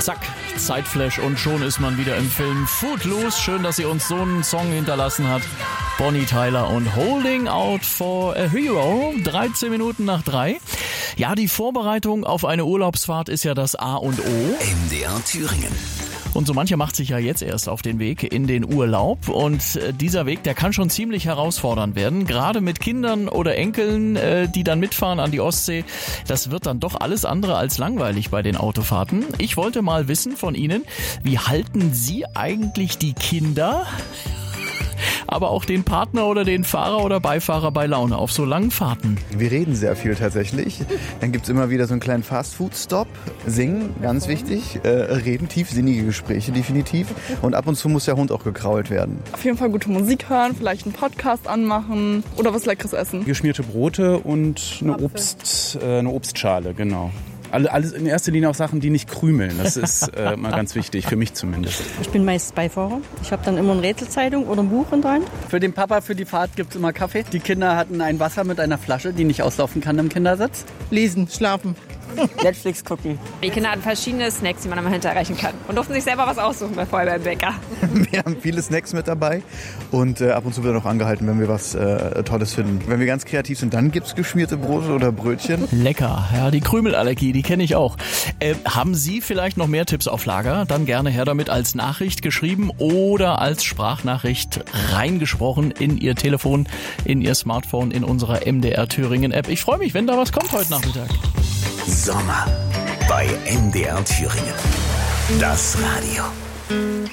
Zack, Zeitflash und schon ist man wieder im Film Footloose. Schön, dass sie uns so einen Song hinterlassen hat. Bonnie Tyler und Holding Out for a Hero. 13 Minuten nach 3. Ja, die Vorbereitung auf eine Urlaubsfahrt ist ja das A und O. MDR Thüringen. Und so mancher macht sich ja jetzt erst auf den Weg in den Urlaub. Und dieser Weg, der kann schon ziemlich herausfordernd werden. Gerade mit Kindern oder Enkeln, die dann mitfahren an die Ostsee. Das wird dann doch alles andere als langweilig bei den Autofahrten. Ich wollte mal wissen von Ihnen, wie halten Sie eigentlich die Kinder, aber auch den Partner oder den Fahrer oder Beifahrer bei Laune auf so langen Fahrten? Wir reden sehr viel tatsächlich. Dann gibt's immer wieder so einen kleinen Fast-Food-Stop. Singen, ganz wichtig. Reden, tiefsinnige Gespräche definitiv. Und ab und zu muss der Hund auch gekrault werden. Auf jeden Fall gute Musik hören, vielleicht einen Podcast anmachen oder was Leckeres essen. Geschmierte Brote und eine Obstschale, genau. Alles in erster Linie auch Sachen, die nicht krümeln. Das ist mal ganz wichtig, für mich zumindest. Ich bin meist Beifahrer. Ich habe dann immer eine Rätselzeitung oder ein Buch dran. Für den Papa, für die Fahrt gibt es immer Kaffee. Die Kinder hatten ein Wasser mit einer Flasche, die nicht auslaufen kann im Kindersitz. Lesen, schlafen. Netflix gucken. Die Kinder hatten verschiedene Snacks, die man am Hinterher erreichen kann. Und durften sich selber was aussuchen vorher beim Bäcker. Wir haben viele Snacks mit dabei und ab und zu wird auch angehalten, wenn wir was Tolles finden. Wenn wir ganz kreativ sind, dann gibt's geschmierte Brote oder Brötchen. Lecker, ja, die Krümelallergie, die kenne ich auch. Haben Sie vielleicht noch mehr Tipps auf Lager? Dann gerne her damit als Nachricht geschrieben oder als Sprachnachricht reingesprochen in Ihr Telefon, in Ihr Smartphone, in unserer MDR Thüringen App. Ich freue mich, wenn da was kommt heute Nachmittag. Sommer bei MDR Thüringen. Das Radio.